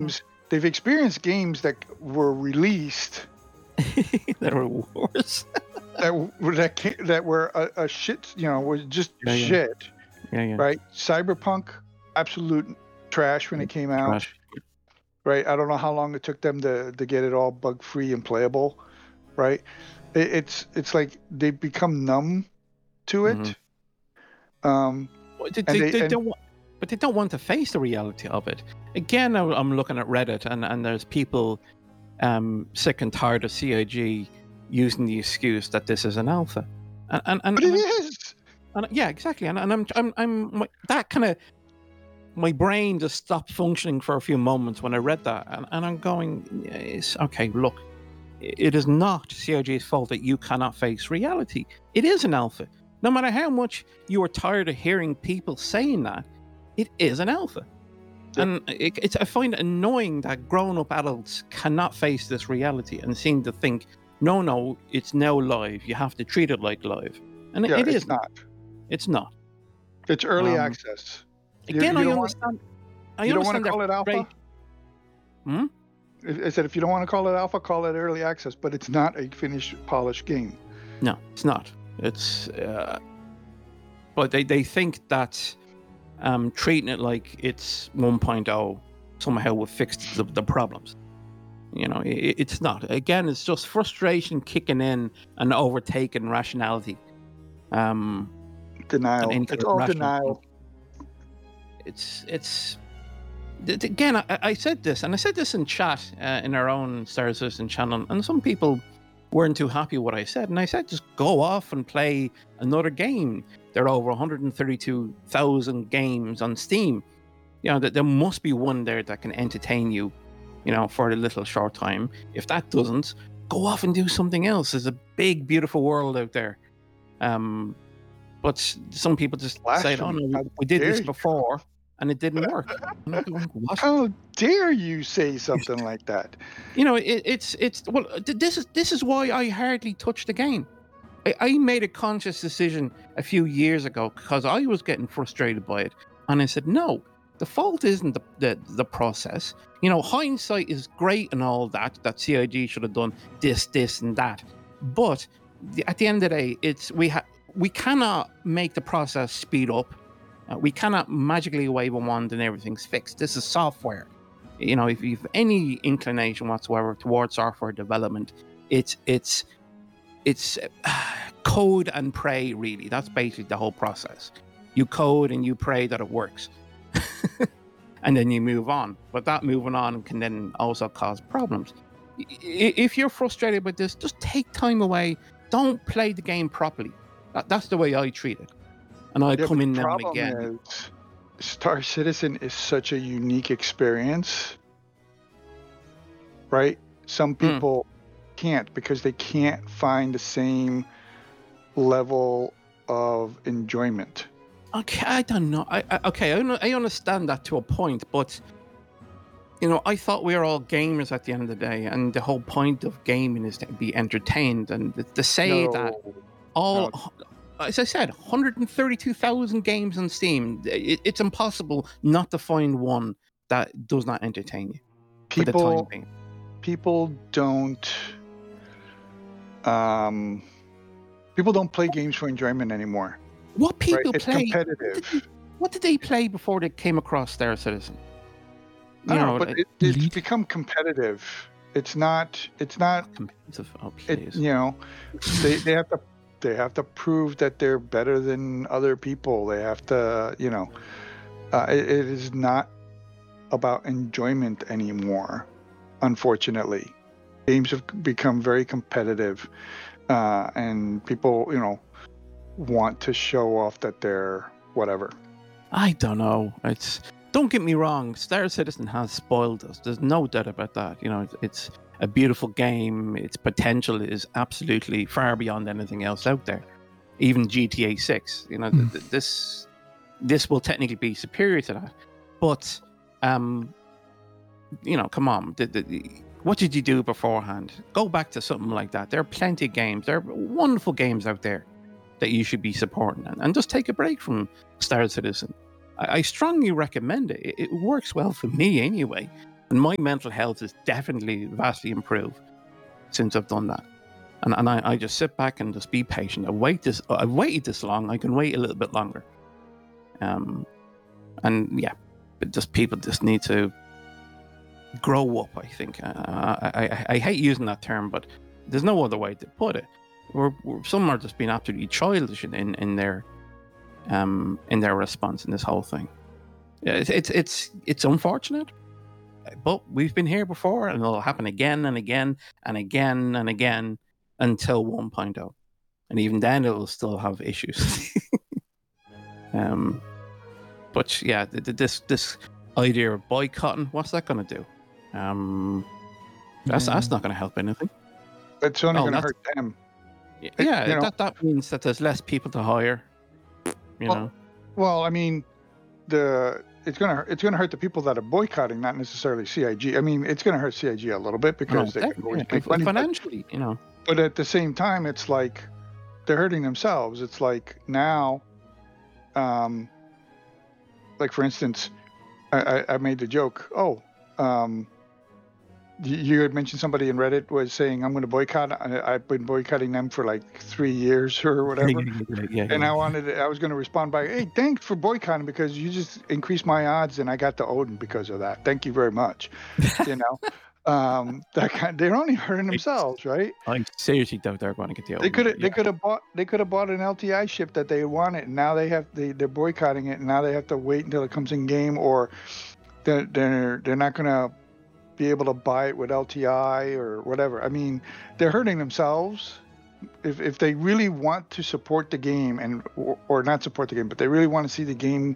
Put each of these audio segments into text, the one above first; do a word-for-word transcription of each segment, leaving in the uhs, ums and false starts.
games. They've experienced games that were released that were worse. that were that, ca- that were a, a shit. You know, were just Yeah, yeah. shit. Yeah, yeah. Right? Cyberpunk, absolute trash when it came out. Trash. Right? I don't know how long it took them to, to get it all bug free and playable. Right? It, it's it's like they become numb to it. Mhm. Um, Well, They, and they, they they and don't, wa- but they don't want to face the reality of it. Again, I- I'm looking at Reddit, and, and there's people um, sick and tired of C I G using the excuse that this is an alpha, and and, and, but it and I'm- is. And yeah, exactly. And, and I'm, I'm, I'm my- that kind of, my brain just stopped functioning for a few moments when I read that, and, and I'm going, it's okay. Look, it is not C I G's fault that you cannot face reality. It is an alpha. No matter how much you are tired of hearing people saying that, it is an alpha. Yep. And it, it's, I find it annoying that grown-up adults cannot face this reality and seem to think, no, no, it's now live. You have to treat it like live, and Yeah, it it's isn't. not. It's not. It's early Um, access. You- Again, you I don't want- understand. I You don't want understand to their call it alpha. frustration. Hmm? I I said if you don't want to call it alpha, call it early access. But it's not a finished, polished game. No, it's not. It's, uh, but they, they think that um, treating it like it's one point oh somehow will fix the, the problems. You know, it, it's not. Again, it's just frustration kicking in and overtaking rationality. Um, Denial. and It's all rational denial. thinking. It's it's th- th- again. I, I said this, and I said this in chat uh, in our own Star Citizen channel, and some people weren't too happy with what I said. And I said, just go off and play another game. There are over one hundred thirty-two thousand games on Steam. You know that there must be one there that can entertain you. You know, for a little short time. If that doesn't, go off and do something else. There's a big, beautiful world out there. Um, but some people just say, "Oh Blasphemy. no, How we, we did dare this you. before and it didn't work." And I'm going, what? How dare you say something like that? You know, it, it's it's well. th- This is this is why I hardly touch the game. I, I made a conscious decision a few years ago because I was getting frustrated by it, and I said, "No, the fault isn't the the, the process. You know, hindsight is great and all that. That C I G should have done this, this, and that. But the, at the end of the day, it's we ha- we cannot make the process speed up. Uh, we cannot magically wave a wand and everything's fixed. This is software. You know, if you've any inclination whatsoever towards software development, it's it's it's uh, code and pray. Really, that's basically the whole process. You code and you pray that it works, and then you move on. But that moving on can then also cause problems. I- i- If you're frustrated with this, just take time away. Don't play the game properly. That, that's the way I treat it. And I Yeah, come but in the now and problem again. is, Star Citizen is such a unique experience, right? Some Hmm. people can't because they can't find the same level of enjoyment. Okay, I don't know. I, I okay, I, un- I understand that to a point, but you know, I thought we were all gamers at the end of the day, and the whole point of gaming is to be entertained. And th- to say No, that all, no. as I said, one hundred thirty-two thousand games on Steam, it, it's impossible not to find one that does not entertain you for the time people being. people don't um people don't play games for enjoyment anymore. What Right? people It's play? competitive. What did they play before they came across Star Citizen? I You don't know, know, but like, it, it's Elite? become competitive. It's not. It's not. Competitive. Oh, It, please. you know, they they have to they have to prove that they're better than other people. They have to, you know, uh, it, it is not about enjoyment anymore. Unfortunately, games have become very competitive, uh, and people, you know, want to show off that they're whatever. I don't know. It's don't get me wrong. Star Citizen has spoiled us. There's no doubt about that. You know, it's, it's a beautiful game. Its potential is absolutely far beyond anything else out there. Even G T A six. You know, th- th- this this will technically be superior to that. But um, you know, come on. The, the, the, what did you do beforehand? Go back to something like that. There are plenty of games. There are wonderful games out there that you should be supporting, and, and just take a break from Star Citizen. I, I strongly recommend it. it. It works well for me anyway. And my mental health is definitely vastly improved since I've done that. And and I, I just sit back and just be patient. I wait this. I've waited this long. I can wait a little bit longer. Um, and yeah, but just people just need to grow up. I think. Uh, I, I I hate using that term, but there's no other way to put it. We're, we're some are just being absolutely childish in, in, in their um in their response in this whole thing. Yeah, it's it's it's it's unfortunate, but we've been here before, and it'll happen again and again and again and again until one point oh, and even then it'll still have issues. um, but yeah, th- th- this this idea of boycotting, what's that going to do? Um, that's Yeah. that's not going to help anything. It's only Oh, going to that's- hurt them. Yeah, It- you know- that that means that there's less people to hire. You Well, know, Well, I mean, the it's gonna it's gonna hurt the people that are boycotting, not necessarily C I G. I mean, it's gonna hurt C I G a little bit because No, they can always definitely, make money. But, financially, you know. but at the same time, it's like they're hurting themselves. It's like now, um, like for instance, I, I, I made the joke. Oh, um, you, you had mentioned somebody in Reddit was saying I'm going to boycott. I, I've been boycotting them for like three years or whatever. yeah, yeah, And yeah. I wanted, to, I was going to respond by, "Hey, thanks for boycotting because you just increased my odds, and I got the Odin because of that. Thank you very much." You know, um, that kind. They're only hurting themselves, right? I seriously doubt they're going to get the. They could have, yeah. they could have bought, they could have bought an L T I ship that they wanted, and now they have, they, they're boycotting it, and now they have to wait until it comes in game, or they're, they're, they're not going to be able to buy it with L T I or whatever. I mean, they're hurting themselves. If if they really want to support the game and or, or not support the game, but they really want to see the game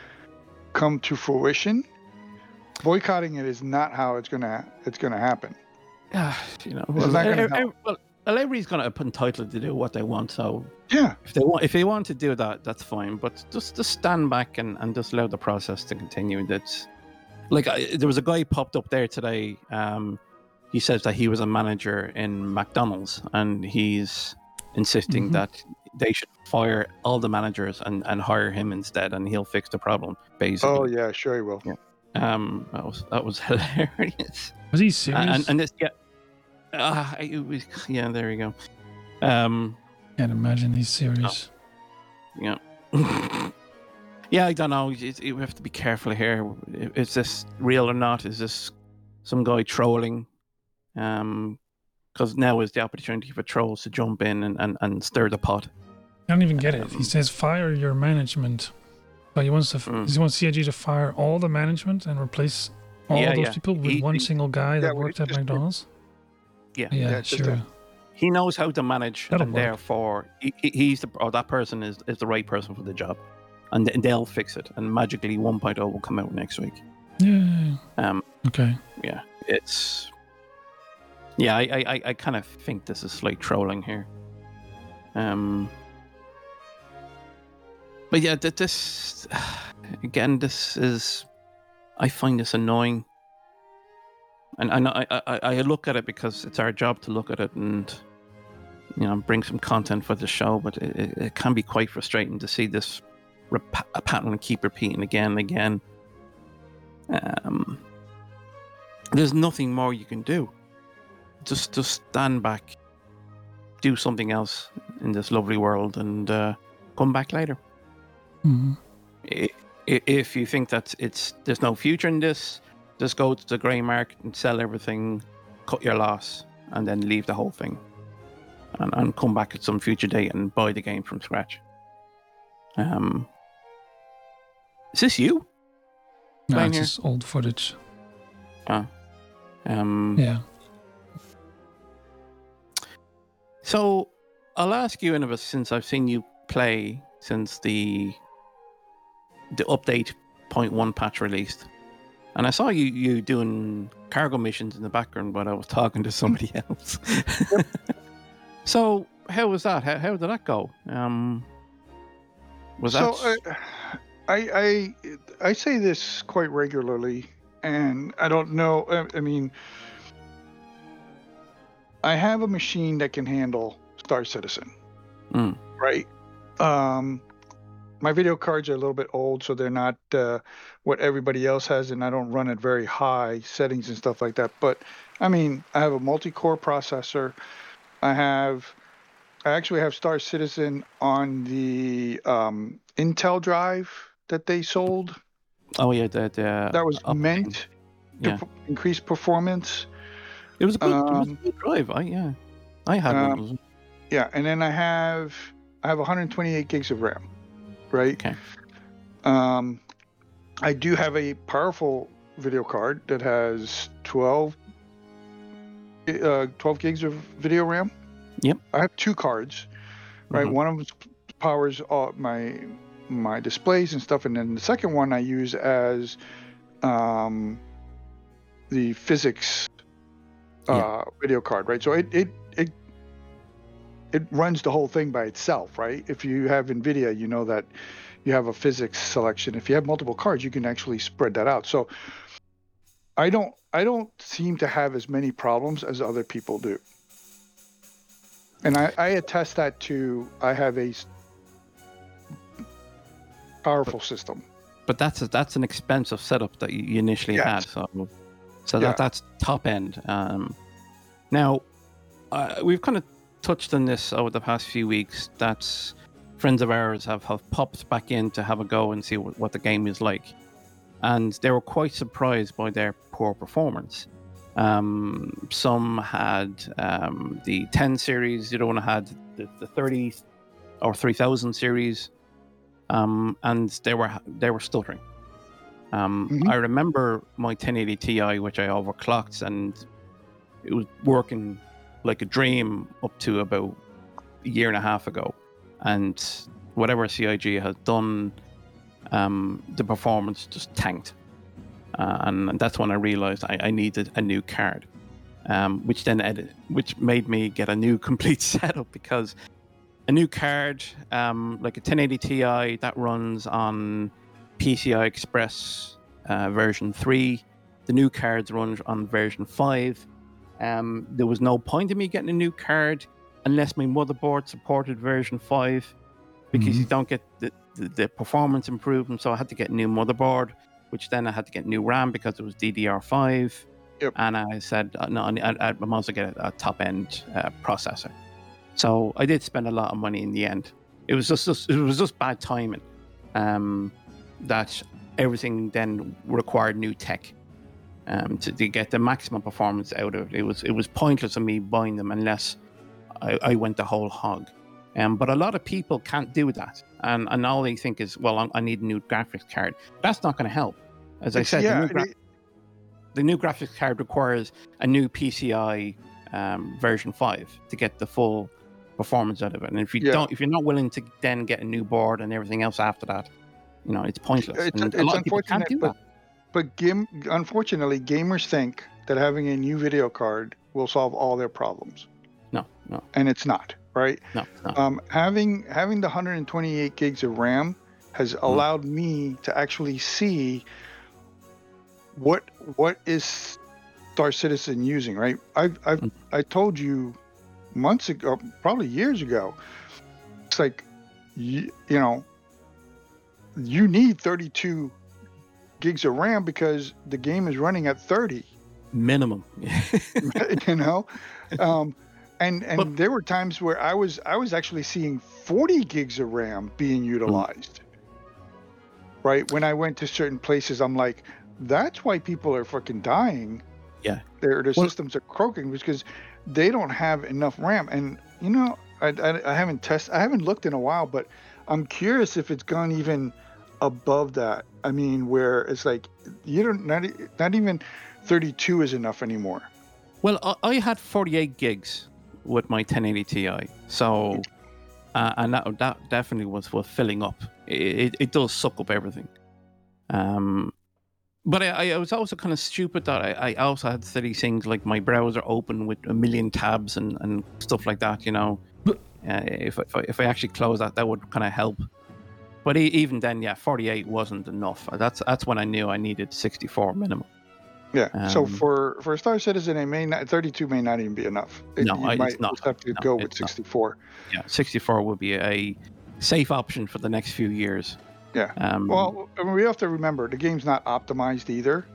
come to fruition, boycotting it is not how it's gonna it's gonna happen. Ah, you know, It's well, not gonna ev- ev- help. well, well, everybody's going to entitled to do what they want. So Yeah, if they want, if they want to do that, that's fine. But just just stand back and, and just allow the process to continue. That's like I, there was a guy popped up there today. Um, he says that he was a manager in McDonald's, and he's insisting Mhm. that they should fire all the managers and, and hire him instead, and he'll fix the problem. Basically, oh yeah, sure he will. Yeah. um, that was that was hilarious. Was he serious? And, and this, yeah, uh, it was, yeah, there you go. Um, Can't imagine he's serious. yeah, yeah, I don't know. It, it, we have to be careful here. Is this real or not? Is this some guy trolling? Um, because now is the opportunity for trolls to jump in and, and, and stir the pot. I don't even get it. Um, He says fire your management. But he wants to. Mm. He wants C I G to fire all the management and replace all Yeah, those yeah. people with He- one he- single guy that Yeah, well, worked at just- McDonald's. Yeah, Yeah, Yeah, just sure. a- he knows how to manage, That'll and work. therefore he, he- he's the or that person is, is the right person for the job, and th- they'll fix it. And magically, one point oh will come out next week. Yeah. Um, Okay. yeah, it's yeah. I I, I- I kind of think this is slight trolling here. Um, but yeah, th- this again, this is I find this annoying, and and I, I I look at it because it's our job to look at it and you know bring some content for the show. But it, it, it can be quite frustrating to see this rep- pattern keep repeating again and again. Um, there's nothing more you can do. Just just stand back, do something else in this lovely world, and uh, come back later. Mhm. I- i- If you think that it's there's no future in this, just go to the grey market and sell everything, cut your loss, and then leave the whole thing, and, and come back at some future date and buy the game from scratch. Um, is this you? No, Playing it's here? just old footage. Um, Yeah. So I'll ask you, Innovis, since I've seen you play since the the update point one patch released, and I saw you you doing cargo missions in the background while I was talking to somebody else. So how was that? How, how did that go? Um, was so that? uh, I I I say this quite regularly, and I don't know. I, I mean, I have a machine that can handle Star Citizen, Mm. right? Um, my video cards are a little bit old, so they're not uh, what everybody else has, and I don't run at very high settings and stuff like that. But I mean, I have a multi-core processor. I have, I actually have Star Citizen on the um, Intel drive that they sold. Oh yeah, the, the That was upgrade. meant Yeah. to p- increase performance. It was a good, it was a Um, good drive. I yeah, I had one. um, Of those. yeah, and then I have I have one hundred twenty-eight gigs of RAM, right? Okay. Um, I do have a powerful video card that has twelve, uh, twelve gigs of video RAM. Yep. I have two cards, right? Mhm. One of them powers all my my displays and stuff, and then the second one I use as um, the physics uh, Yeah. video card, right? So it it it it runs the whole thing by itself, right? If you have NVIDIA, you know that you have a physics selection. If you have multiple cards, you can actually spread that out. So I don't I don't seem to have as many problems as other people do. And I, I attest that to I have a s- powerful system. But that's a, that's an expensive setup that you initially Yes. had. So so Yeah. that that's top end. Um, now uh, we've kind of touched on this over the past few weeks. That's friends of ours have, have popped back in to have a go and see what, what the game is like, and they were quite surprised by their poor performance. Um, some had um, the ten series, the other one had the, the thirty or three thousand series, um, and they were they were stuttering. Um, Mhm. I remember my ten eighty Ti, which I overclocked, and it was working like a dream up to about a year and a half ago. And whatever C I G has done, um, the performance just tanked. Uh, and, and that's when I realized I, I needed a new card, um, which then edit, which made me get a new complete setup, because a new card, um, like a ten eighty Ti, that runs on P C I Express uh, version three. The new cards run on version five. Um, there was no point in me getting a new card unless my motherboard supported version five, because you don't get the, the, the performance improvement. So I had to get a new motherboard, which then I had to get new RAM because it was D D R five. Yep. And I said, uh, no, I, I, I must get a, a top end uh, processor. So I did spend a lot of money in the end. It was just, just it was just bad timing. Um, that everything then required new tech um, to, to get the maximum performance out of it. It was it was pointless of me buying them unless I, I went the whole hog. Um, but a lot of people can't do that, and and all they think is, well, I, I need a new graphics card. That's not going to help. As I It's- said, yeah, the, new gra- it- the new graphics card requires a new P C I um, version five to get the full performance out of it. And if you Yeah. don't, if you're not willing to then get a new board and everything else after that, you know, it's pointless. It's- and a it's lot of people can't unfortunate, do but- that. But game, unfortunately, gamers think that having a new video card will solve all their problems, No, no, and it's not, right? no, no. Um, having having the one hundred twenty-eight gigs of RAM has Mm-hmm. allowed me to actually see what what is Star Citizen using, right? I've, I've Mm. I told you months ago, probably years ago. It's like, you, you know, you need thirty-two gigs of RAM because the game is running at thirty. Minimum. You know, um, and and But- there were times where I was I was actually seeing forty gigs of RAM being utilized. Right when I went to certain places, I'm like, that's why people are fucking dying. Yeah. Their their Well- systems are croaking because they don't have enough RAM. And you know, I, I, I haven't tested, I haven't looked in a while, but I'm curious if it's gone even above that. I mean, where it's like you don't not e- not even thirty-two is enough anymore. Well, I, I had forty-eight gigs with my ten eighty Ti, so uh, and that that definitely was was filling up. It, it, it does suck up everything. Um, but I, I was also kind of stupid that I, I also had these things like my browser open with a million tabs and, and stuff like that. You know, uh, if if I, if I actually close that, that would kind of help. But e- even then, yeah, forty-eight wasn't enough. That's that's when I knew I needed sixty-four minimum. Yeah. so Um, for for Star Citizen, it may not thirty-two may not even be enough. It, No, you I- it's might not. just have to No, go with it's not. sixty-four. Yeah, sixty-four would be a safe option for the next few years. Yeah. Um, Well, I mean, we have to remember the game's not optimized either.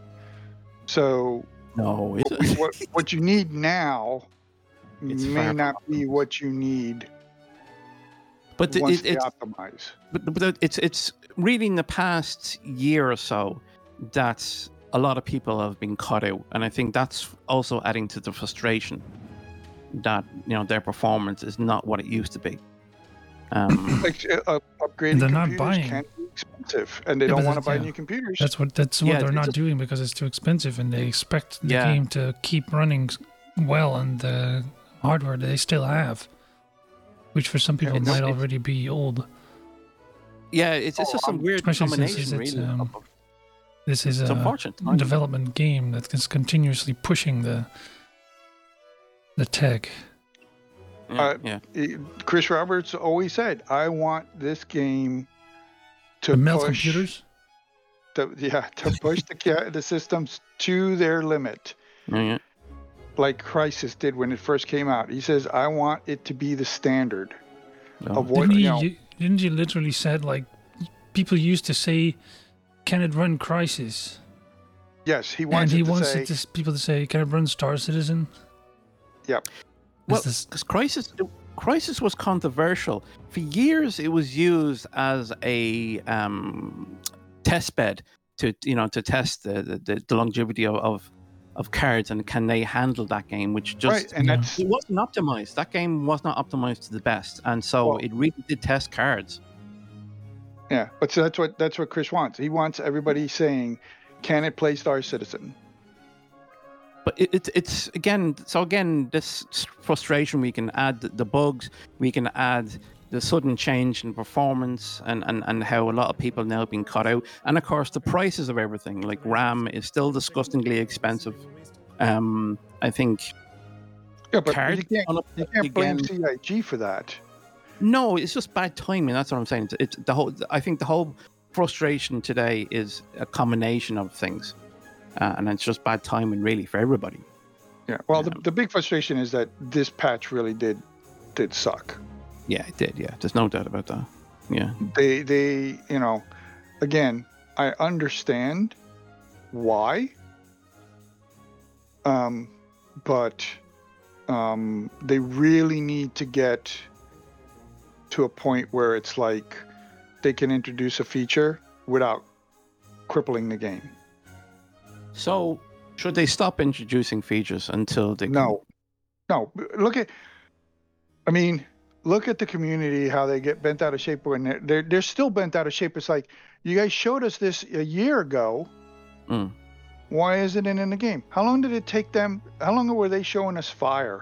So no, it's, what, we- what, what you need now It's may far from not be what you need but it, once it, they it's optimize. but, but it's it's really in the past year or so that a lot of people have been cut out, and I think that's also adding to the frustration that you know their performance is not what it used to be. Um, Like uh, upgraded And they're not computers buying. can be expensive, and they Yeah, don't but want to that's- buy yeah. new computers. That's what that's what Yeah, they're it's not just- doing because it's too expensive, and they expect the Yeah. game to keep running s- well on the hardware they still have, which for some people it's- might it's- already be old. yeah, it's it's Oh, just some um, weird especially since combination, it's, really. um, of- This is it's a unfortunate. timing. development game that is continuously pushing the the tech. Yeah, Uh, yeah. It- Chris Roberts always said, "I want this game to To melt push computers. the yeah to push the ca- the systems to their limit." Yeah, yeah. Like Crysis did when it first came out. He says, "I want it to be the standard No. of what Didn't you you, know." you didn't you literally said like people used to say, "Can it run Crisis?" Yes, he And wants he it to wants say, it to, people to say, "Can it run Star Citizen?" "Yep." Well, Is this- because Crisis, Crisis was controversial for years. It was used as a um, test bed to you know to test the the, the longevity of, of of cards and can they handle that game, which just Right, and Yeah. that's it wasn't optimized. That game was not optimized to the best, and so Well- it really did test cards. yeah. But so that's what that's what Chris wants. He wants everybody saying, "Can it play Star Citizen?" But it, it, it's again, so again, this frustration, we can add the, the bugs, we can add the sudden change in performance, and, and, and how a lot of people now being cut out, and of course the prices of everything. Like RAM is still disgustingly expensive. Um, I think Yeah, but cards you can't gone up you can't blame again. C I G for that. No, it's just bad timing. That's what I'm saying. It's, it's the whole. I think the whole frustration today is a combination of things, uh, and it's just bad timing, really, for everybody. Yeah. Well, Yeah. the, the big frustration is that this patch really did did suck. Yeah, it did. Yeah, there's no doubt about that. Yeah. They they you know, again, I understand why. Um, but um, they really need to get to a point where it's like they can introduce a feature without crippling the game. So, should they stop introducing features until they? can- No, no. Look at, I mean, look at the community, how they get bent out of shape when they're, they're, they're still bent out of shape. It's like, you guys showed us this a year ago. Mm. Why isn't it in the game? How long did it take them? How long were they showing us Fire?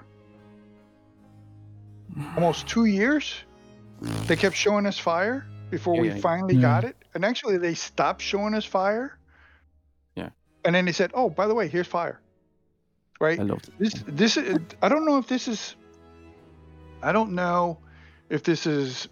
Almost two years? They kept showing us Fire before Yeah, we yeah. finally Yeah. got it. And actually, they stopped showing us Fire. Yeah. And then they said, "Oh, by the way, here's Fire." Right? I loved it. This this is, I don't know if this is I don't know if this is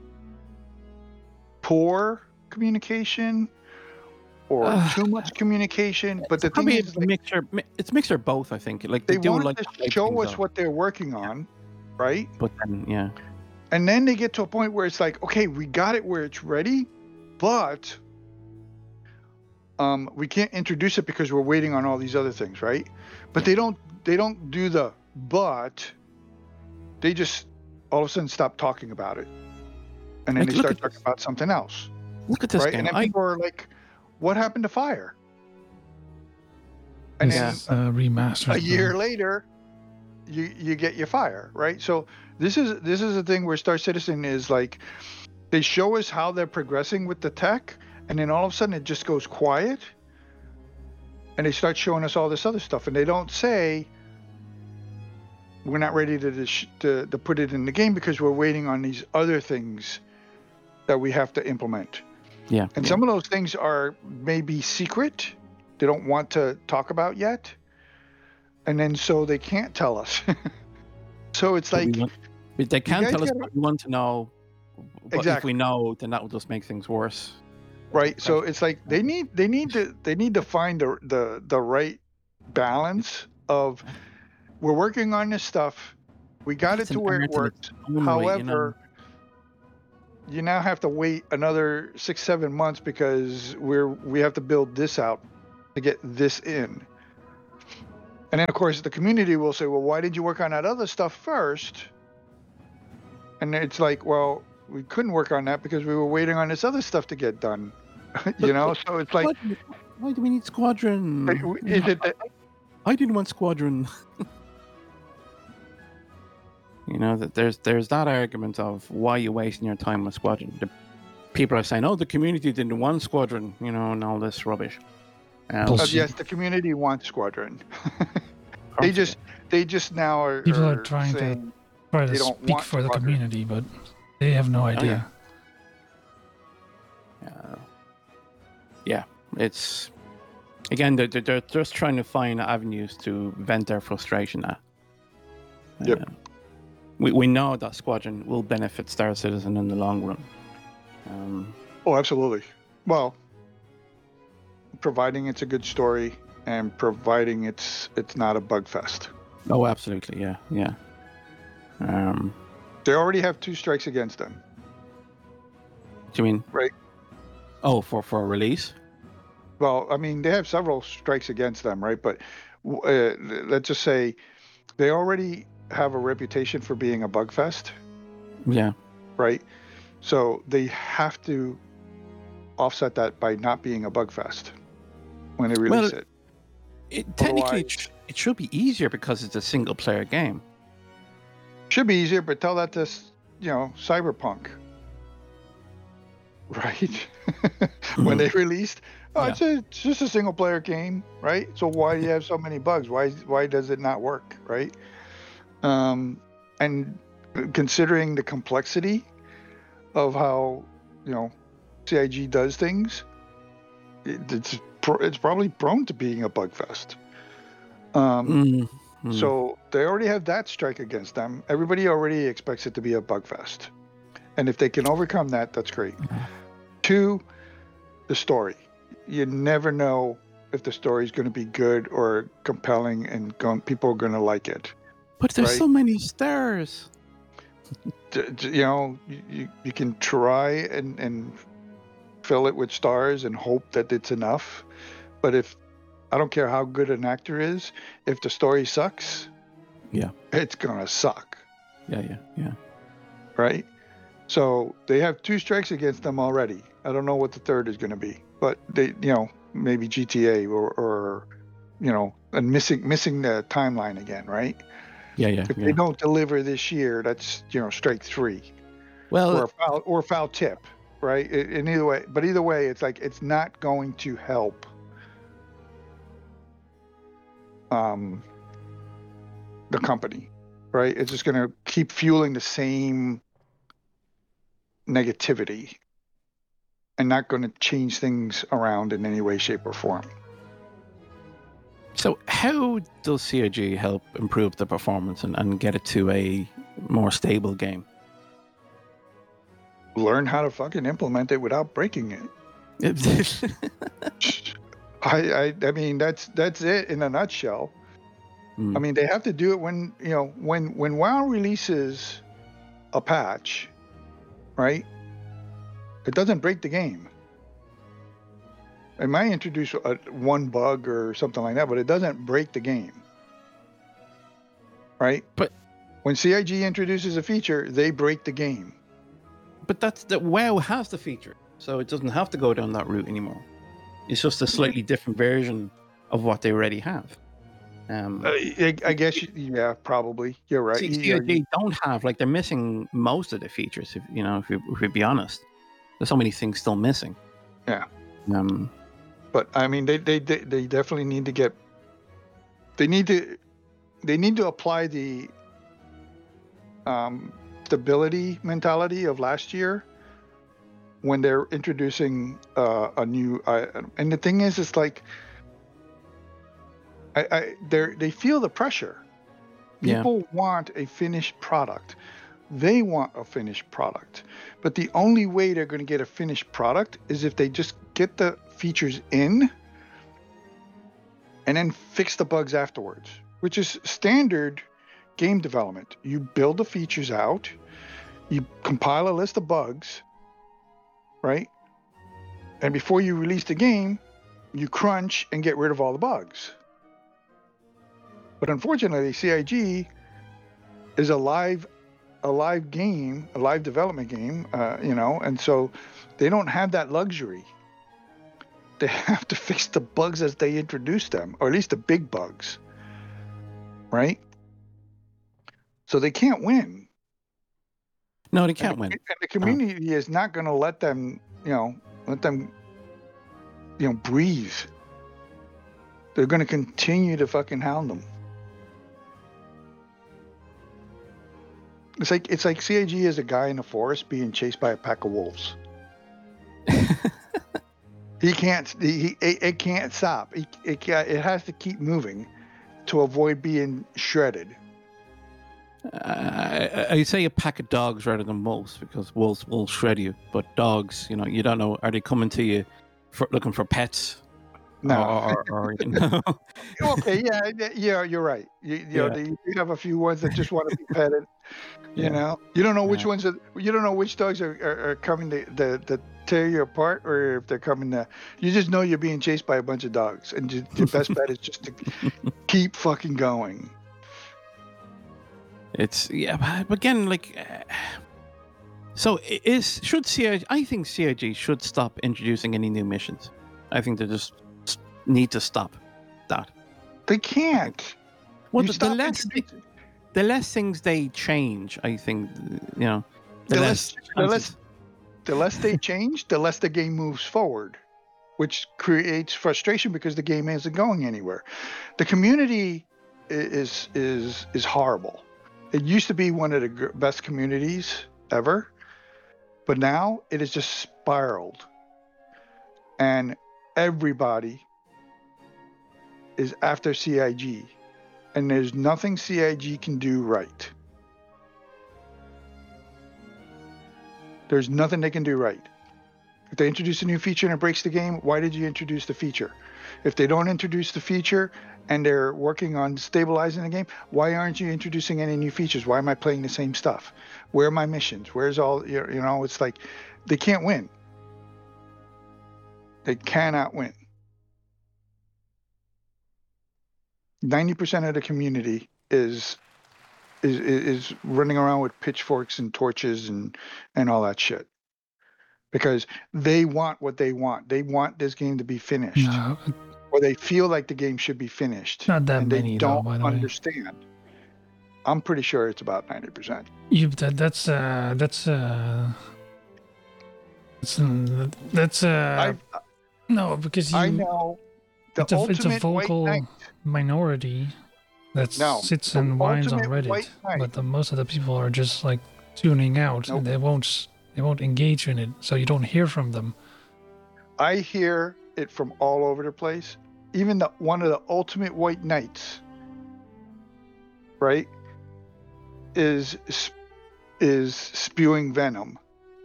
poor communication or Uh, too much communication, but the thing Probably is a like, mixture. mi- It's a mixture of both. I think. Like they, they do want like to to hype show things us up, what they're working on, right? but then yeah, And then they get to a point where it's like, okay, we got it where it's ready, but um, we can't introduce it because we're waiting on all these other things, right? But Yeah. they don't they don't do the but. They just all of a sudden stop talking about it, and then Like, they look start at talking this. about something else, look at this right? game. And then I, people are like, "What happened to Fire?" And This then is uh, remastered. a year though. later, you you get your Fire, right? So this is this is a thing where Star Citizen is like, they show us how they're progressing with the tech, and then all of a sudden it just goes quiet, and they start showing us all this other stuff, and they don't say, "We're not ready to dis- to, to put it in the game because we're waiting on these other things that we have to implement." yeah, And yeah. some of those things are maybe secret. They don't want to talk about yet. And then so they can't tell us. So it's But we like, want- but they can guys tell us gotta- what we want to know. But if Exactly. we know, then that will just make things worse. right? So it's like they need they need to they need to find the the, the right balance of, we're working on this stuff. We got it It's to an where art it in works. its own way, you know? However, you now have to wait another six, seven months because we're we have to build this out to get this in. And then, of course, the community will say, well, why did you work on that other stuff first? And it's like, well, we couldn't work on that because we were waiting on this other stuff to get done. you know, so it's like, Why do, why do we need Squadron? is it that, I didn't want Squadron. You know, that there's there's that argument of why you're wasting your time with Squadron. The people are saying, oh, the community didn't want Squadron, you know, and all this rubbish. Um, uh, yes, the community wants Squadron. they just they just now are people are, are trying saying to try to they don't speak want for the Squadron. community, but they have no idea. Uh, yeah, it's again they're, they're just trying to find avenues to vent their frustration at. Yep. Uh, we we know that Squadron will benefit Star Citizen in the long run. Um, Oh, absolutely. Well, providing it's a good story and providing it's it's not a bug fest. oh, absolutely, yeah, yeah. Um, They already have two strikes against them. do you mean Right. Oh, for for a release? Well, I mean, they have several strikes against them, right? But uh, let's just say they already have a reputation for being a bug fest, Yeah. right? So they have to offset that by not being a bug fest when they release Well, it. It, technically, it, Otherwise- sh- it should be easier because it's a single player game. Should be easier, but tell that to, s- you know, Cyberpunk, right? When they released, oh, Yeah. it's, a, it's just a single player game, right? So why do you have so many bugs? Why why does it not work, right? Um, and considering the complexity of how, you know, C I G does things, it, it's pro- it's probably prone to being a bug fest. Um, Mm, mm. So they already have that strike against them. Everybody already expects it to be a bug fest. And if they can overcome that, that's great. Two, the story. You never know if the story is going to be good or compelling and going, people are going to like it. But there's right. so many stars. D- d- You know, you, you, you can try and, and fill it with stars and hope that it's enough. But if, I don't care how good an actor is, if the story sucks, Yeah. it's going to suck. Yeah, yeah, yeah. Right? So they have two strikes against them already. I don't know what the third is going to be, but they, you know, maybe G T A or, or you know, and missing missing the timeline again, right? Yeah, yeah, If yeah. they don't deliver this year, that's, you know, strike three Well, or a foul or foul tip, right? I- In either way, but either way, it's like it's not going to help. Um, the company, right? It's just going to keep fueling the same negativity and not going to change things around in any way, shape, or form. so how does C I G help improve the performance and, and get it to a more stable game? Learn how to fucking implement it without breaking it. I, I, I mean, that's that's it in a nutshell. Mm. I mean, they have to do it when, you know, when when WoW releases a patch, right? It doesn't break the game. It might introduce a, one bug or something like that, but it doesn't break the game, right? But- when C I G introduces a feature, they break the game. But that's that WoW has the feature, so it doesn't have to go down that route anymore. It's just a slightly different version of what they already have. Um, Uh, I, I guess, you- yeah, probably. You're right. C- You- CIG don't have, like, they're missing most of the features. If you know, if we if we be honest, there's so many things still missing. Yeah. Um. But I mean, they, they they they definitely need to get. They need to, they need to apply the. Um, stability mentality of last year. When they're introducing uh, a new, uh, and the thing is, it's like. I, I they they feel the pressure. Yeah. People want a finished product. They want a finished product. But the only way they're going to get a finished product is if they just get the features in and then fix the bugs afterwards, which is standard game development. You build the features out, you compile a list of bugs, right? And before you release the game, you crunch and get rid of all the bugs. But unfortunately, C I G is a live, a live game, a live development game, uh, you know, and so they don't have that luxury. They have to fix the bugs as they introduce them, or at least the big bugs, right? So they can't win. No, they can't and the, win. And the community uh, is not going to let them, you know, let them, you know, breathe. They're going to continue to fucking hound them. It's like it's like C I G is a guy in the forest being chased by a pack of wolves. he can't. He it, it can't stop. It it, it has to keep moving to avoid being shredded. Uh, I say a pack of dogs rather than wolves, because wolves will shred you, but dogs, you know, you don't know, are they coming to you for looking for pets? No. Or, or, or, you know. Okay, yeah, yeah, you're right. You, you Yeah. know, you have a few ones that just want to be petted. You Yeah. know, you don't know which Yeah. ones are. You don't know which dogs are, are, are coming to, to, to tear you apart, or if they're coming to. You just know you're being chased by a bunch of dogs, and just, your best bet is just to keep fucking going. It's yeah, but again, like, uh, so is should C I G? I think C I G should stop introducing any new missions. I think they just need to stop that. They can't. Well, You the, the stop less introducing- the less things they change, I think, you know, the, The less, less- the less- the less they change, the less the game moves forward, which creates frustration because the game isn't going anywhere. The community i- is is is horrible. It used to be one of the gr- best communities ever, but now it has just spiraled, and everybody is after C I G, and there's nothing C I G can do right. There's nothing they can do right. If they introduce a new feature and it breaks the game, why did you introduce the feature? If they don't introduce the feature and they're working on stabilizing the game, why aren't you introducing any new features? Why am I playing the same stuff? Where are my missions? Where's all, you know, it's like they can't win. They cannot win. ninety percent of the community is is is running around with pitchforks and torches and and all that shit, because they want what they want. They want this game to be finished, No, or they feel like the game should be finished, not that and they many though, don't by the way. understand. I'm pretty sure it's about ninety percent. You that that's uh that's uh that's uh, that's uh I no because you I know the it's a it's a ultimate white vocal knight. minority that No, sits the and whines on ultimate Reddit, white knight. but the, most of the people are just like tuning out. Nope. And they won't s- they won't engage in it, so you don't hear from them. I hear it from all over the place. Even the one of the ultimate white knights, right, is is spewing venom,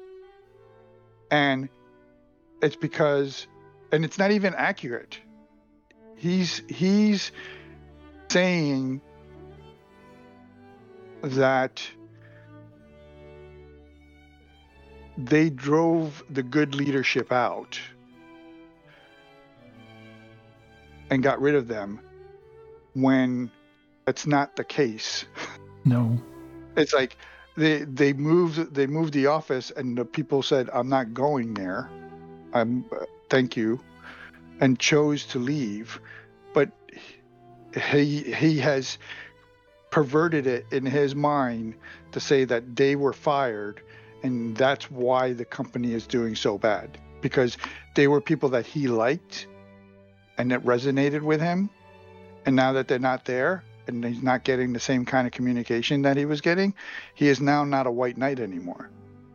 and it's because, and it's not even accurate. He's he's saying that they drove the good leadership out and got rid of them, when that's not the case. No. It's like they they moved they moved the office, and the people said, "I'm not going there. I'm uh, thank you," and chose to leave. But he he has perverted it in his mind to say that they were fired, and that's why the company is doing so bad, because they were people that he liked and that resonated with him, and now that they're not there and he's not getting the same kind of communication that he was getting, he is now not a white knight anymore.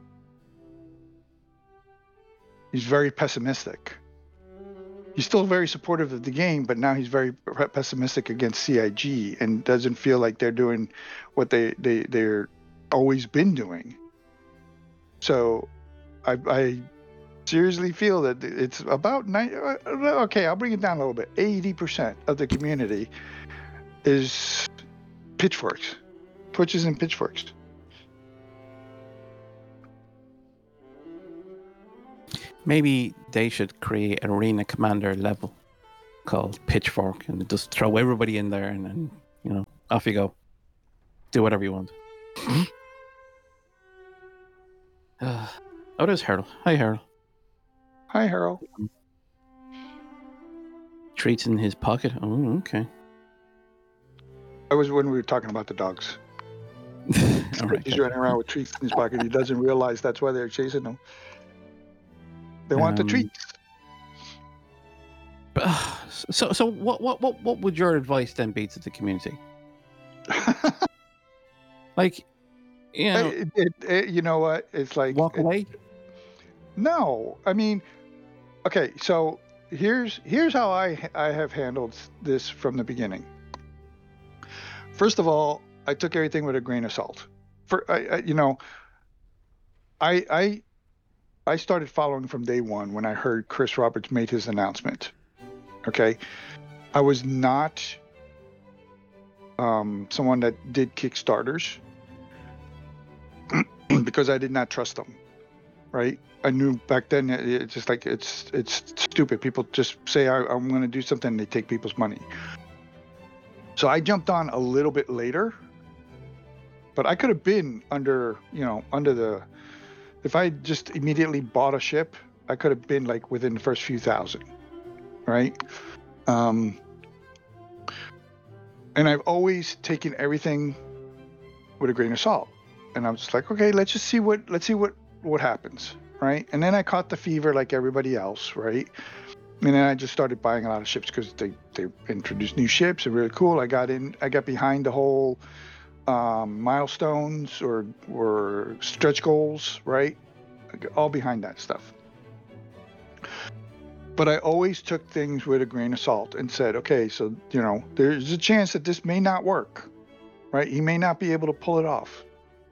He's very pessimistic. He's still very supportive of the game, but now he's very pessimistic against C I G and doesn't feel like they're doing what they, they, they're always been doing. So I, I seriously feel that it's about ninety, okay, I'll bring it down a little bit. eighty percent of the community is pitchforks, torches and pitchforks. Maybe they should create an arena commander level called Pitchfork and just throw everybody in there and then, you know, off you go. Do whatever you want. uh, oh, there's Harold. Hi, Harold. Hi, Harold. Treats in his pocket. Oh, okay. That was when we were talking about the dogs. All right. He's running around with treats in his pocket. He doesn't realize that's why they're chasing him. They want Um, the treats. But, uh, so, so what, what, what, what would your advice then be to the community? Like, you know, it, it, it, you know what? It's like walk it- away. No, I mean, okay. So here's here's how I I have handled this from the beginning. First of all, I took everything with a grain of salt. For I, I you know, I I I started following from day one when I heard Chris Roberts made his announcement. Okay, I was not um, someone that did Kickstarters because I did not trust them. Right? I knew back then it, it's just like it's it's stupid. People just say I, I'm going to do something and they take people's money. So I jumped on a little bit later, but I could have been under you know under the if I just immediately bought a ship, I could have been like within the first few thousand, right? Um, and I've always taken everything with a grain of salt, and I'm just like, okay, let's just see what let's see what what happens. Right. And then I caught the fever like everybody else. Right. And then I just started buying a lot of ships because they, they introduced new ships and really cool. I got in, I got behind the whole um, milestones or, or stretch goals. Right. All behind that stuff. But I always took things with a grain of salt and said, okay, so, you know, there's a chance that this may not work. Right. He may not be able to pull it off.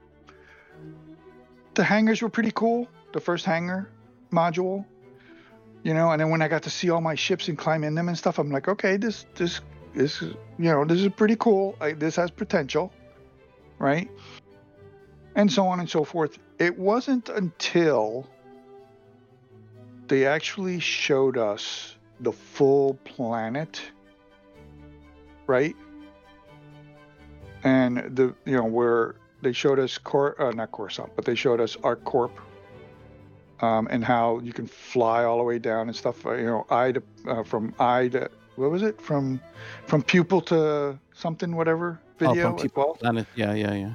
The hangars were pretty cool. The first hangar module, you know, and then when I got to see all my ships and climb in them and stuff, I'm like, okay, this, this, this, you know, this is pretty cool. I, this has potential, right? And so on and so forth. It wasn't until they actually showed us the full planet, right? And the, you know, where they showed us, Cor- uh, not Coruscant, but they showed us ArcCorp. Um, and how you can fly all the way down and stuff. You know, eye to uh, from eye to what was it from from pupil to something whatever video Oh, from as Pupil well. Planet. Yeah, yeah, yeah.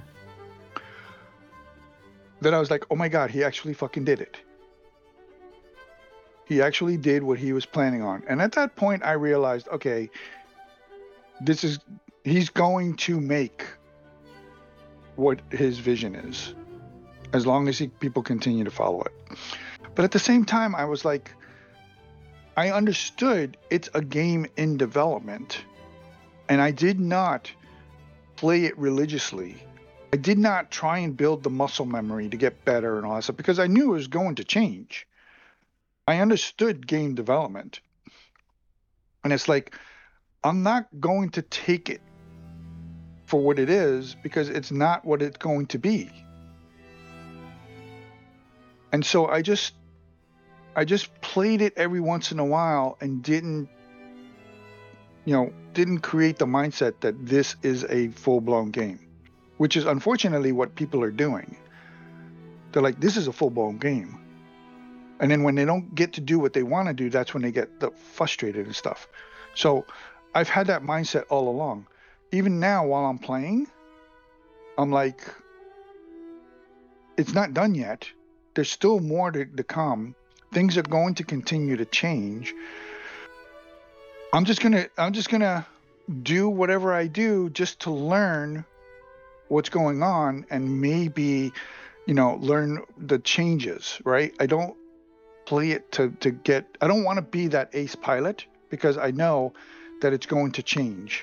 Then I was like, oh my god, he actually fucking did it. He actually did what he was planning on. And at that point, I realized, okay, this is he's going to make what his vision is. As long as he, people continue to follow it. But at the same time, I was like, I understood it's a game in development. And I did not play it religiously. I did not try and build the muscle memory to get better and all that stuff because I knew it was going to change. I understood game development. And it's like, I'm not going to take it for what it is because it's not what it's going to be. And so I just I just played it every once in a while and didn't, you know, didn't create the mindset that this is a full-blown game, which is unfortunately what people are doing. They're like, this is a full-blown game. And then when they don't get to do what they want to do, that's when they get the frustrated and stuff. So I've had that mindset all along. Even now while I'm playing, I'm like, it's not done yet. There's still more to, to come. Things are going to continue to change. I'm just gonna I'm just gonna do whatever I do just to learn what's going on and maybe, you know, learn the changes, right? I don't play it to, to get I don't want to be that ace pilot because I know that it's going to change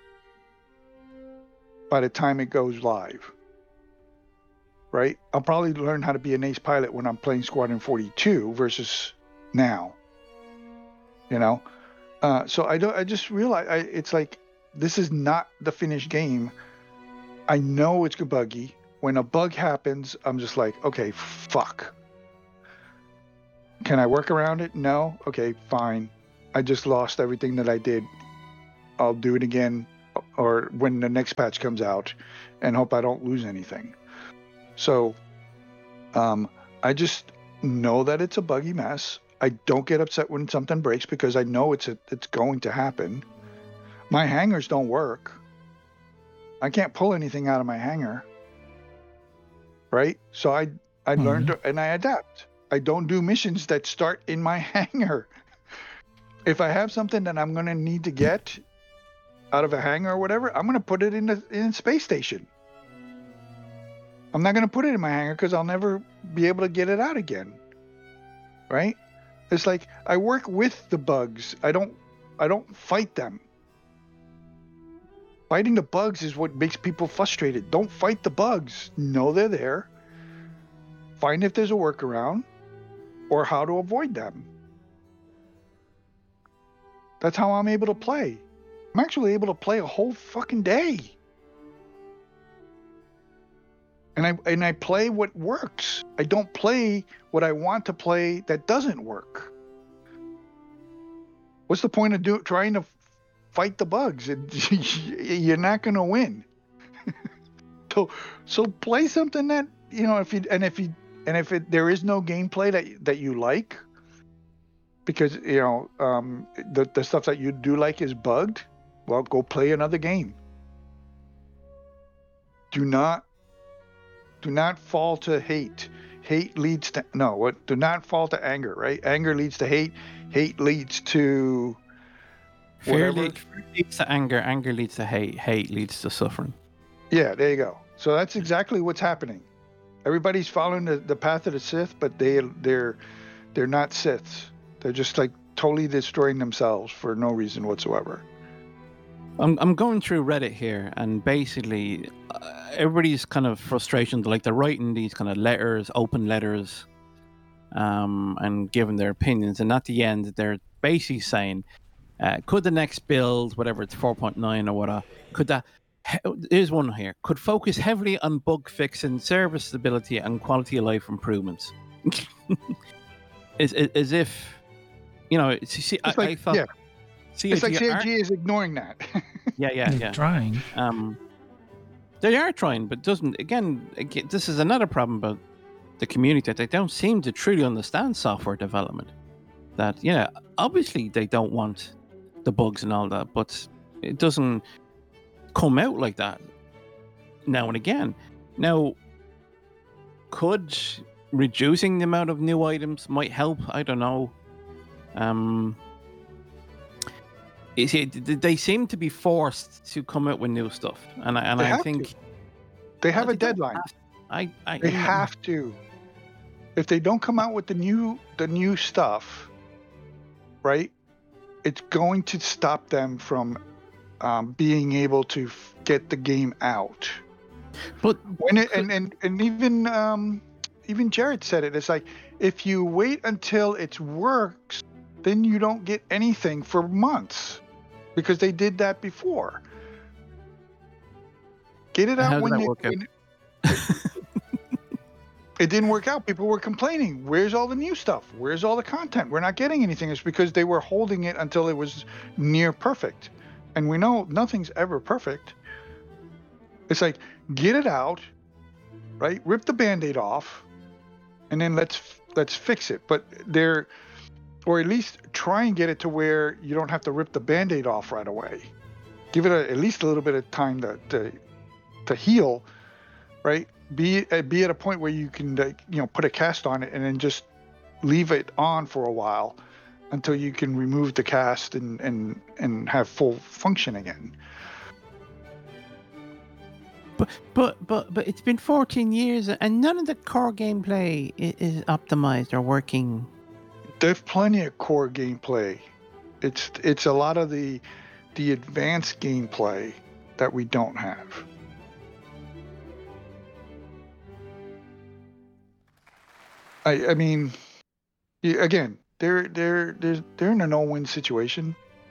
by the time it goes live. Right? I'll probably learn how to be an ace pilot when I'm playing Squadron forty-two versus now. You know? Uh, so I don't. I just realize I, it's like this is not the finished game. I know it's buggy. When a bug happens, I'm just like, okay, fuck. Can I work around it? No. Okay, fine. I just lost everything that I did. I'll do it again, or when the next patch comes out, and hope I don't lose anything. So, um, I just know that it's a buggy mess. I don't get upset when something breaks because I know it's a, it's going to happen. My hangers don't work. I can't pull anything out of my hanger. Right? So I I Mhm. learned to, and I adapt. I don't do missions that start in my hanger. If I have something that I'm going to need to get out of a hangar or whatever, I'm going to put it in the in space station. I'm not going to put it in my hangar because I'll never be able to get it out again. Right? It's like I work with the bugs. I don't I don't fight them. Fighting the bugs is what makes people frustrated. Don't fight the bugs. Know they're there. Find if there's a workaround or how to avoid them. That's how I'm able to play. I'm actually able to play a whole fucking day. And I and I play what works. I don't play what I want to play that doesn't work. What's the point of do, trying to fight the bugs? You're not going to win. so so play something that, you know, if you and if you and if it, there is no gameplay that that you like, because you know um, the the stuff that you do like is bugged, well, go play another game. Do not do not fall to hate. Hate leads to no. What? Do not fall to anger. Right? Anger leads to hate. Hate leads to Fear, whatever. lead, fear leads to anger. Anger leads to hate. Hate leads to suffering. Yeah, there you go. So that's exactly what's happening. Everybody's following the, the path of the Sith, but they they're they're not Siths. They're just like totally destroying themselves for no reason whatsoever. I'm I'm going through Reddit here, and basically, uh, everybody's kind of frustration. Like they're writing these kind of letters, open letters, um, and giving their opinions. And at the end, they're basically saying, uh, "Could the next build, whatever it's four point nine or whatever, could that?" Here's one here. Could focus heavily on bug fixing, service stability, and quality of life improvements. as, as, as if, you know, see, I, like, I thought. yeah. C I G It's like C I G are, is ignoring that. yeah, yeah, They're yeah. trying. Um, they are trying, but doesn't again, again. This is another problem about the community that they don't seem to truly understand software development. That yeah, obviously they don't want the bugs and all that, but it doesn't come out like that now and again. Now, could reducing the amount of new items might help? I don't know. Um, is it, they seem to be forced to come out with new stuff, and I and They I have think to. They have well, a they don't deadline. have- I, I They I'm- have to. If they don't come out with the new the new stuff, right? It's going to stop them from um, being able to f- get the game out. But When it, and, and and even um, even Jared said it. It's like if you wait until it works, then you don't get anything for months, because they did that before. Get it How out did when that you. work out? When it didn't work out. People were complaining. Where's all the new stuff? Where's all the content? We're not getting anything. It's because they were holding it until it was near perfect, and we know nothing's ever perfect. It's like, get it out, right? Rip the Band-Aid off, and then let's let's fix it. But they're, or at least try and get it to where you don't have to rip the Band-Aid off right away. Give it a, at least a little bit of time to to, to heal, right? Be uh, be at a point where you can uh, you know put a cast on it and then just leave it on for a while until you can remove the cast and and and have full function again. But but but but it's been fourteen years, and none of the core gameplay is, is optimized or working. There's plenty of core gameplay. It's it's a lot of the the advanced gameplay that we don't have. I I mean, y- again, they're they're they're they're in a no-win situation.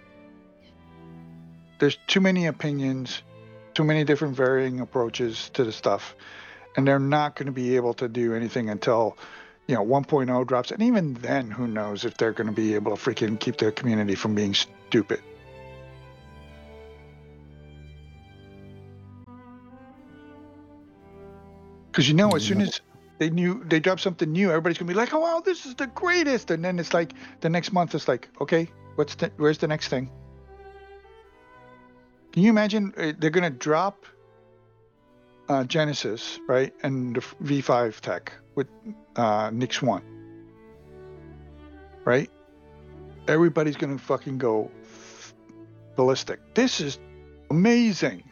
There's too many opinions, too many different varying approaches to the stuff, and they're not going to be able to do anything until you know, one point oh drops, and even then, who knows if they're going to be able to freaking keep their community from being stupid. Because you know, as soon as they knew they drop something new, everybody's gonna be like, "Oh wow, this is the greatest!" And then it's like the next month, it's like, "Okay, what's the, where's the next thing?" Can you imagine uh, they're gonna drop uh, Genesis, right, and the V five tech with uh, Nyx one, right? Everybody's gonna fucking go ballistic. This is amazing,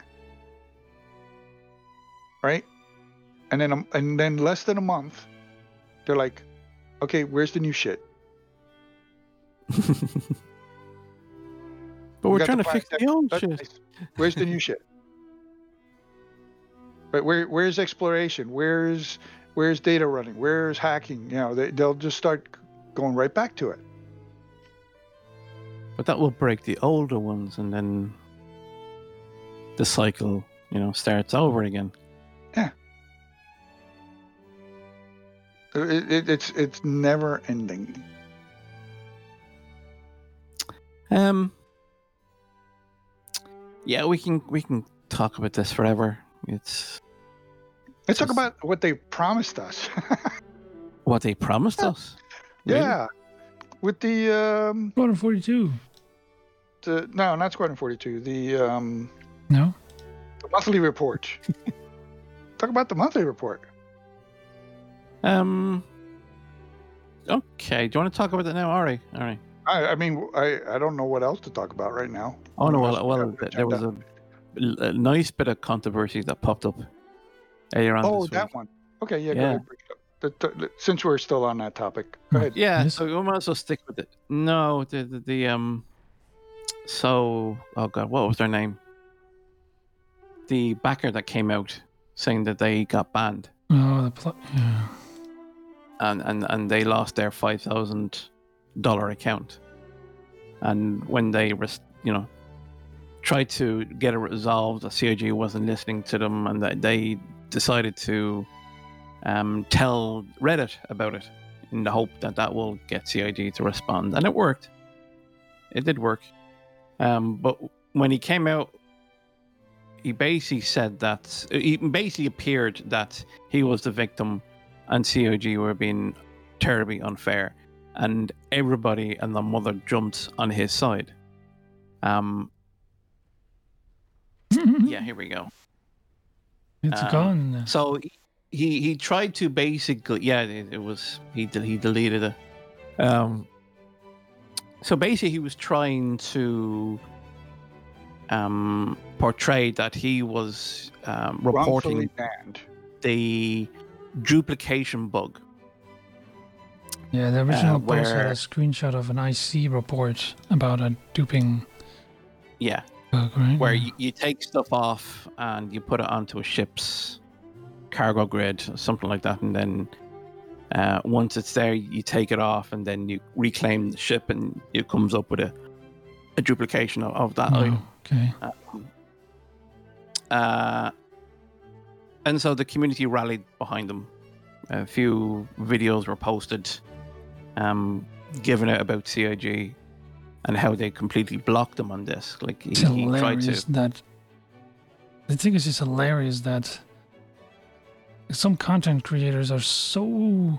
right? And then, um, and then less than a month, they're like, "Okay, where's the new shit?" But We we're got trying the to fix Black the old Tech, shit. nice. Where's the new shit? Right? Where, where's exploration? Where's, where's data running? Where's hacking? You know, they, they'll just start going right back to it. But that will break the older ones, and then the cycle, you know, starts over again. Yeah. It, it, it's it's never ending. Um. Yeah, we can we can talk about this forever. It's Let's talk Just- about what they promised us. what they promised us. Really? Yeah, with the um, Squadron forty-two. the no, not Squadron forty-two. The um, No? the monthly report. Talk about the monthly report. Um. Okay. Do you want to talk about that now, Ari? All right. I, I mean, I, I don't know what else to talk about right now. Oh no. What else Well, we well, have on the th- there was agenda? a, a nice bit of controversy that popped up earlier on Oh, this that week. one. Okay, yeah, go Yeah. ahead. Bring it up. The, the, the- since we're still on that topic, go Hmm. ahead. Yeah. Yes. So we might as well stick with it. No, the, the the um. So oh god, what was their name? The backer that came out saying that they got banned. Oh, the pl- yeah. and and, and they lost their five thousand dollar account. And when they, res- you know, tried to get it resolved, the C I G wasn't listening to them, and that they decided to um, tell Reddit about it in the hope that that will get C I G to respond, and it worked. It did work. Um, but when he came out, he basically said that he basically appeared that he was the victim, and C I G were being terribly unfair, and everybody and their mother jumped on his side. Um, yeah, here we go. It's Um, gone. So he he tried to basically, yeah, it, it was he de- he deleted it. Um, so basically, he was trying to um, portray that he was um, reporting Wrongfully banned. the duplication bug. Yeah, the original post had a where- screenshot of an I C report about a duping Yeah, bug, right? where Yeah. you, you take stuff off and you put it onto a ship's cargo grid or something like that, and then uh, once it's there, you take it off, and then you reclaim the ship, and it comes up with a, a duplication of, of that item. Oh, okay. Um, uh, and so the community rallied behind them. A few videos were posted, um, giving it about C I G and how they completely blocked them on this. Like he, It's he tried hilarious to. that. The thing is, it's hilarious that some content creators are so.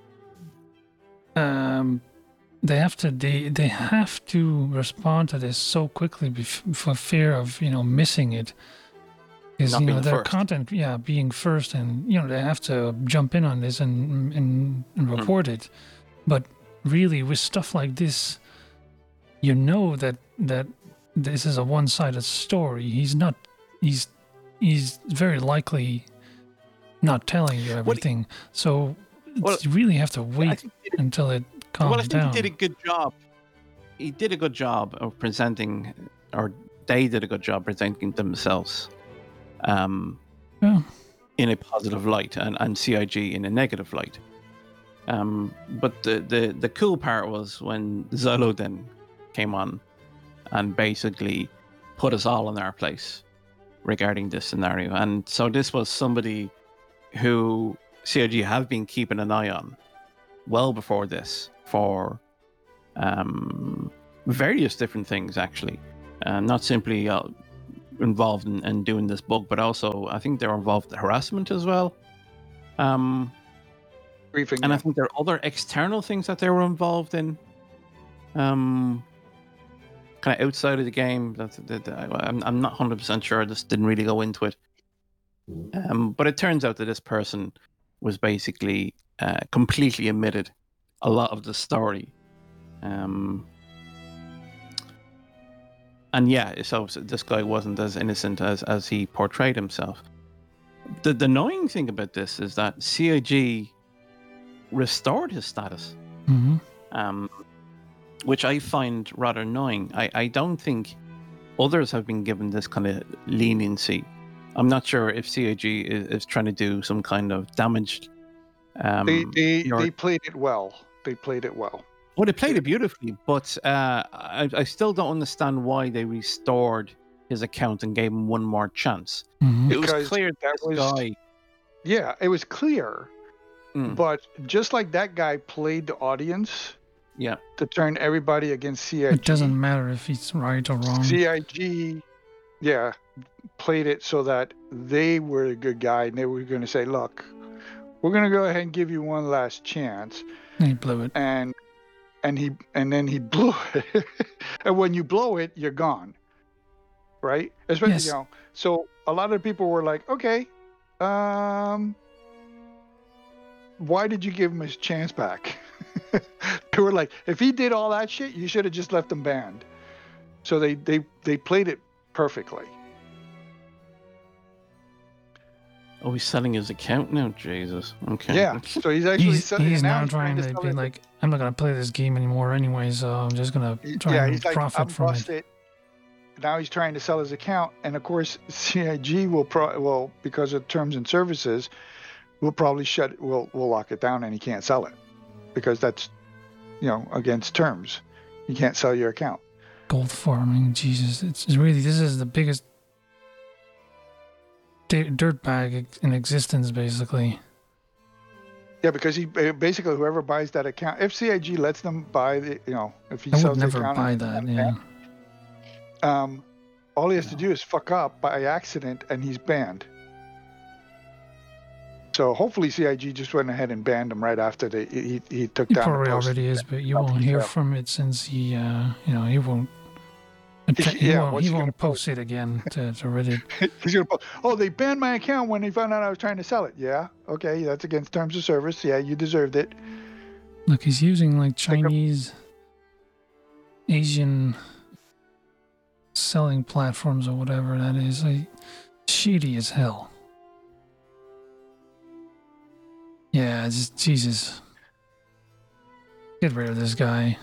Um, they have to they they have to respond to this so quickly bef- for fear of you know missing it. Is Not you know being their first. content, yeah, being first, and you know they have to jump in on this and and, and Hmm. report it. But really, with stuff like this, you know that that this is a one-sided story. He's not. He's he's very likely not telling you everything. So Well, you really have to I wait think he did- until it calms well, I think down. he did a good job. He did a good job of presenting, or they did a good job presenting themselves um, Yeah. in a positive light, and, and C I G in a negative light. Um, but the, the, the cool part was when Zolo then came on and basically put us all in our place regarding this scenario. And so this was somebody who C I G have been keeping an eye on well before this for um, various different things, actually. Uh, not simply uh, involved in, in doing this bug, but also I think they're involved in harassment as well. Um, Briefing, and yeah. I think there are other external things that they were involved in. Um, kind of outside of the game. That, that, that I'm, I'm not one hundred percent sure. I just didn't really go into it. Um, but it turns out that this person was basically uh, completely omitted a lot of the story. Um, and yeah, so, so this guy wasn't as innocent as, as he portrayed himself. The, the annoying thing about this is that C I G restored his status, Mm-hmm. um, which I find rather annoying. I, I don't think others have been given this kind of leniency. I'm not sure if C I G is, is trying to do some kind of damage. Um, They they, or- they played it well. They played it well. Well, they played it beautifully, but uh, I, I still don't understand why they restored his account and gave him one more chance. Mm-hmm. It was Because clear that that this was- guy. Yeah, it was clear. Mm, But just like that guy played the audience yeah, to turn everybody against C I G. It doesn't matter if he's right or wrong. C I G, yeah, played it so that they were a good guy and they were going to say, look, we're going to go ahead and give you one last chance. And he blew it. And and he and then he blew it. And when you blow it, you're gone. Right? Especially, Yes. you know, so a lot of people were like, okay, um, why did you give him his chance back? They were like, if he did all that shit, you should have just left him banned. So they they they played it perfectly. oh, he's selling his account now. Jesus. Okay. Yeah. So he's actually He's, selling- he's and now trying to sell be it. like, I'm not going to play this game anymore anyway, so I'm just going He- to try yeah, and he's like, profit I'm from it. busted. Now he's trying to sell his account, and of course, C I G will pro well because of terms and services, will probably shut it. Will will lock it down, and he can't sell it because that's, you know, against terms. You can't sell your account. Gold farming, Jesus. It's it's really, this is the biggest di- dirtbag in existence, basically. Yeah, because he basically whoever buys that account, if C I G lets them buy the, you know, if he I sells would the never account, buy and- that, and- yeah. um, all he has to do is fuck up by accident, and he's banned. So hopefully C I G just went ahead and banned him right after they he he took He down. the probably post. already is, but you Nothing won't hear fair. from it since he, uh, you know, he won't. He- He yeah, won't, what's he he gonna won't post it again to, to Reddit. He's gonna post, oh, they banned my account when they found out I was trying to sell it. Yeah, okay, that's against terms of service. Yeah, you deserved it. Look, he's using like Like a- Chinese, Asian selling platforms or whatever that is. Like, shitty as hell. Yeah, just Jesus. Get rid of this guy.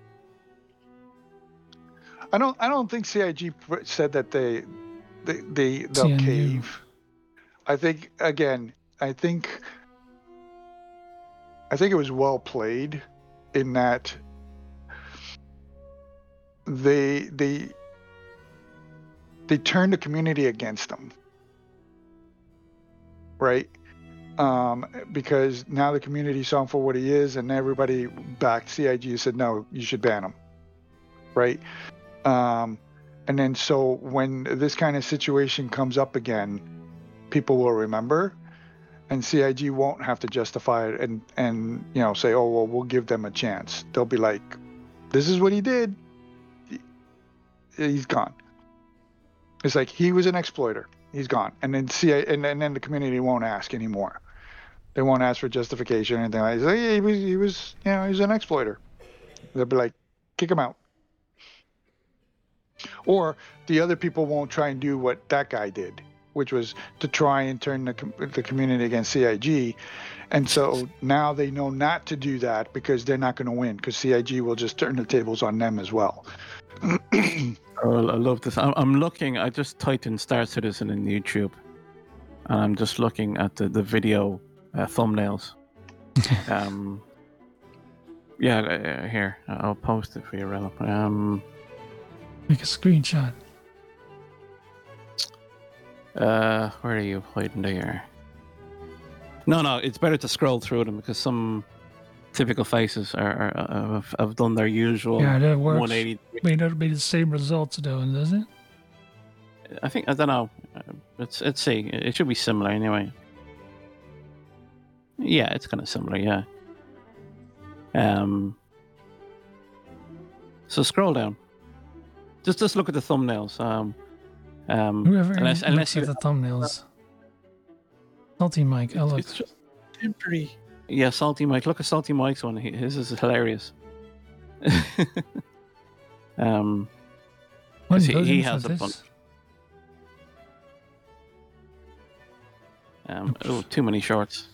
I don't. I don't think C I G pr- said that they, they, they they'll C N U. cave. I think again. I think. I think it was well played, in that. They they. They turned the community against them. Right. Um, because now the community saw him for what he is, and everybody backed C I G and said, no, you should ban him. Right. Um, and then so when this kind of situation comes up again, people will remember, and C I G won't have to justify it and, and, you know, say, oh, well, we'll give them a chance. They'll be like, this is what he did. He's gone. It's like, he was an exploiter. He's gone. And then C I, and, and then the community won't ask anymore. They won't ask for justification or anything like that. Like, yeah, he was, he was, you know, he was an exploiter. They'll be like, kick him out. Or the other people won't try and do what that guy did, which was to try and turn the, com- the community against C I G. And so now they know not to do that because they're not going to win, because C I G will just turn the tables on them as well. Oh, I love this. I'm, I'm looking. I just typed in Star Citizen in YouTube, and I'm just looking at the the video uh, thumbnails. um, yeah, uh, here I'll post it for you, Rel. Um, Make a screenshot. uh, where are you hiding there? No, no, it's better to scroll through them because some typical faces are, are, are have, have done their usual Yeah, that works. one eighty. May not be the same results though, does it? I think I don't know. Uh, Let's let's see. It should be similar anyway. Yeah, it's kind of similar. Yeah. Um. So scroll down. Just just look at the thumbnails. Um. Um. Whoever unless looks unless at you the thumbnails. Salty Mike, oh look. it's just temporary. Yeah, Salty Mike. Look at Salty Mike's one. He- His is hilarious. um. One he- he billion for has a this? bunch. Um, oh, too many shorts.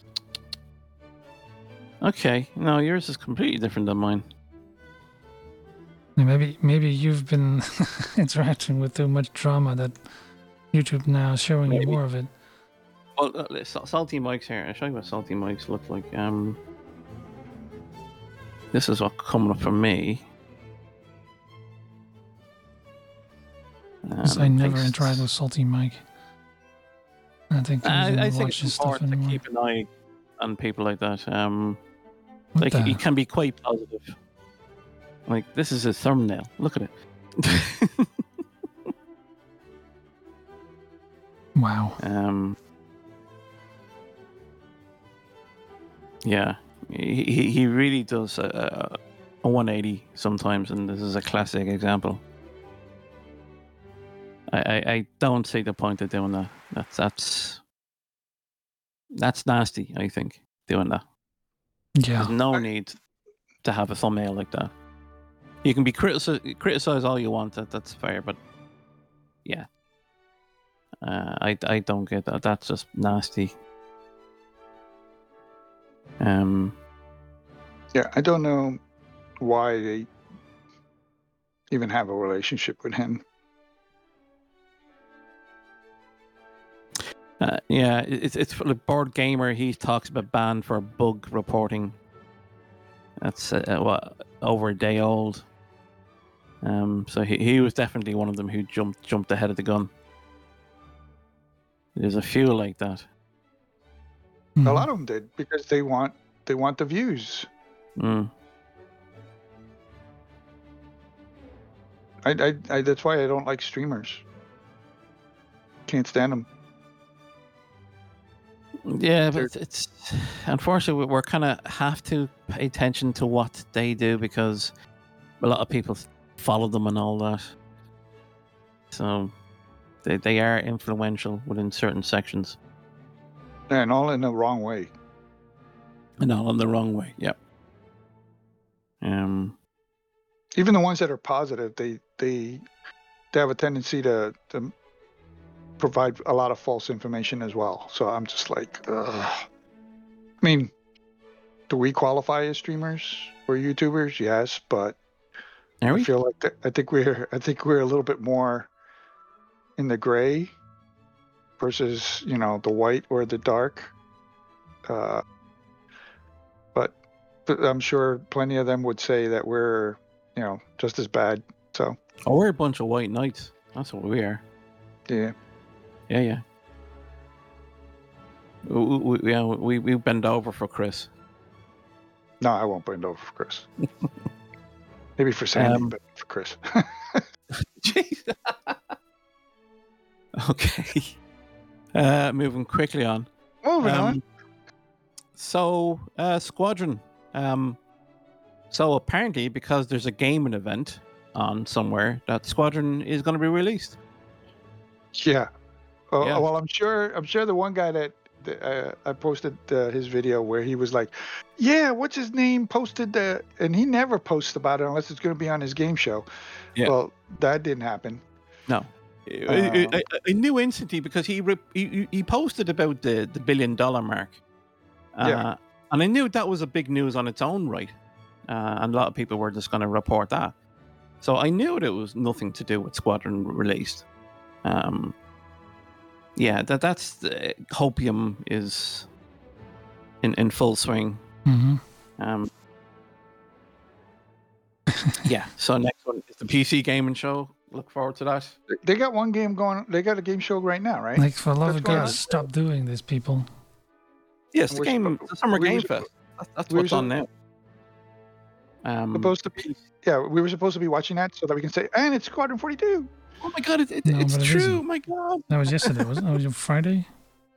Okay, no, yours is completely different than mine. Yeah, Maybe maybe you've been interacting with too much drama that YouTube now is showing you Maybe. more of it. Well, uh, let's- Salty Mike's here. I'll show you what Salty Mike's look like. Um, this is what coming up for me. 'Cause Um, I never thanks- interact with Salty Mike. I think he I, I doesn't think watch his it's stuff important to anymore. keep an eye on people like that. Um, What like the- he can be quite positive. Like this is his thumbnail. Look at it. Wow. um, yeah, he he, he really does a, a one eighty sometimes, and this is a classic example. I, I, I don't see the point of doing that. That's that's that's nasty. I think doing that. Yeah. There's no I- need to have a thumbnail like that. You can be criticize criticize all you want. That that's fair, but yeah, uh, I I don't get that. That's just nasty. Um. Yeah, I don't know why they even have a relationship with him. Uh, yeah, it- it's it's for the board gamer. He talks about ban for bug reporting. That's uh, what over a day old. Um, so he, he was definitely one of them who jumped jumped ahead of the gun. There's a few like that. A Mhm. lot of them did because they want they want the views. Mm. I, I, I that's why I don't like streamers. Can't stand them. Yeah, They're- but it's, it's unfortunately we're kind of have to pay attention to what they do because a lot of people follow them and all that. So they they are influential within certain sections. And all in the wrong way. And all in the wrong way. Yep. Um. Even the ones that are positive, they they they have a tendency to to provide a lot of false information as well. So I'm just like, ugh. I mean, do we qualify as streamers or YouTubers? Yes, but Are I we? feel like th- I think we're I think we're a little bit more in the gray versus you know the white or the dark. Uh, but, but I'm sure plenty of them would say that we're you know just as bad. So Oh, we're a bunch of white knights. That's what we are. yeah, Yeah, yeah. We, we, yeah, we, we bend over for Chris. no, I won't bend over for Chris. Maybe for Sandy, Um, but for Chris. Jeez. Okay. Uh, moving quickly on. Moving on. Um, so, uh, Squadron. Um, so apparently, because there's a gaming event on somewhere, that Squadron is going to be released. Yeah. Oh, Yeah. Well, I'm sure. I'm sure the one guy that, that uh, I posted uh, his video where he was like, "Yeah, what's his name?" Posted the, and he never posts about it unless it's going to be on his game show. Yeah. Well, that didn't happen. No. I, I, I knew instantly because he, re- he he posted about the, the billion dollar mark. Uh, Yeah. And I knew that was a big news on its own right. Uh, and a lot of people were just going to report that. So I knew it was nothing to do with Squadron released. Um, yeah, that that's the, Hopium is in, in full swing. hmm Um, yeah, so next one is the P C gaming show. Look forward to that. They got one game going. They got a game show right now, right? Like, for the love What's of going God, on? stop doing this, people. Yes, the We're game, suppo- the Summer we Game were Fest. suppo- That's, that's we were what's on sup- now. Um, Supposed to be. Yeah, we were supposed to be watching that so that we can say, and it's Squadron forty-two. Oh my god, it, it, No, it's but it true. isn't. My god. That was yesterday, wasn't it? That was Friday?